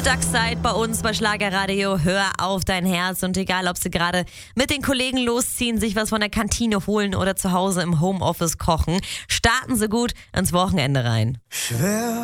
Mittagszeit bei uns bei Schlagerradio. Hör auf dein Herz. Und egal, ob sie gerade mit den Kollegen losziehen, sich was von der Kantine holen oder zu Hause im Homeoffice kochen, starten sie gut ins Wochenende rein. Schwer